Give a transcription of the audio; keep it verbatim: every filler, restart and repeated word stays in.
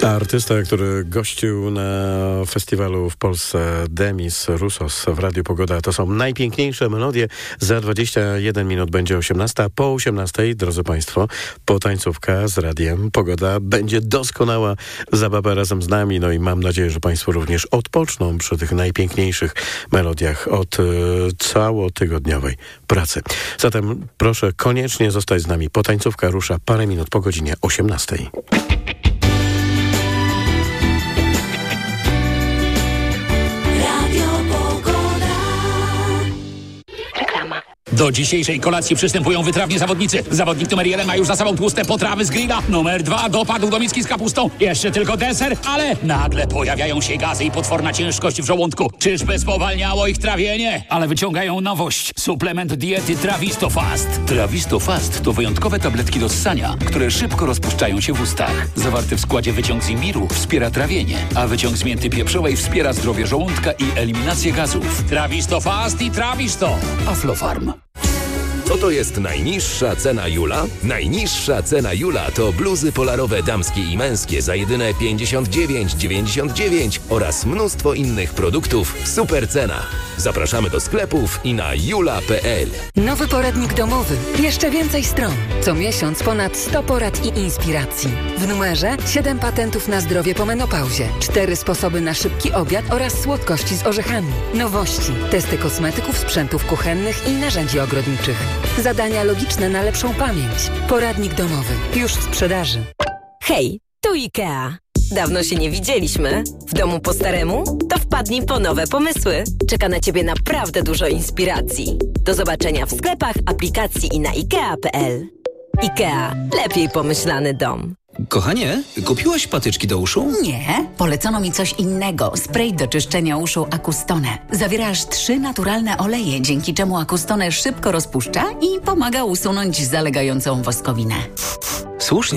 Artysta, który gościł na festiwalu w Polsce Demis Roussos w Radiu Pogoda. To są najpiękniejsze melodie. Za dwadzieścia jeden minut będzie osiemnasta. Po osiemnastej, drodzy Państwo, potańcówka z Radiem Pogoda. Będzie doskonała zabawa razem z nami. No i mam nadzieję, że Państwo również odpoczną przy tych najpiękniejszych melodiach od e, całotygodniowej pracy. Zatem proszę koniecznie zostać z nami. Potańcówka rusza parę minut po godzinie osiemnastej. Do dzisiejszej kolacji przystępują wytrawni zawodnicy. Zawodnik numer jeden ma już za sobą tłuste potrawy z grilla. Numer dwa dopadł do miski z kapustą. Jeszcze tylko deser, ale nagle pojawiają się gazy i potworna ciężkość w żołądku. Czyżby spowalniało ich trawienie? Ale wyciągają nowość. Suplement diety Trawisto Fast. Trawisto Fast to wyjątkowe tabletki do ssania, które szybko rozpuszczają się w ustach. Zawarty w składzie wyciąg z imbiru wspiera trawienie, a wyciąg z mięty pieprzowej wspiera zdrowie żołądka i eliminację gazów. Trawisto Fast i Trawisto. Aflofarm. Co to jest najniższa cena Jula? Najniższa cena Jula to bluzy polarowe damskie i męskie za jedyne pięćdziesiąt dziewięć dziewięćdziesiąt dziewięć oraz mnóstwo innych produktów w super cenach. Zapraszamy do sklepów i na jula kropka pe el. Nowy poradnik domowy. Jeszcze więcej stron. Co miesiąc ponad sto porad i inspiracji. W numerze siedem patentów na zdrowie po menopauzie, cztery sposoby na szybki obiad oraz słodkości z orzechami. Nowości. Testy kosmetyków, sprzętów kuchennych i narzędzi ogrodniczych. Zadania logiczne na lepszą pamięć. Poradnik domowy. Już w sprzedaży. Hej, tu IKEA. Dawno się nie widzieliśmy. W domu po staremu? To wpadnij po nowe pomysły. Czeka na Ciebie naprawdę dużo inspiracji. Do zobaczenia w sklepach, aplikacji i na ikea kropka pe el. IKEA. Lepiej pomyślany dom. Kochanie, kupiłaś patyczki do uszu? Nie, polecono mi coś innego. Spray do czyszczenia uszu Acustone. Zawiera aż trzy naturalne oleje, dzięki czemu Acustone szybko rozpuszcza i pomaga usunąć zalegającą woskowinę. Słusznie.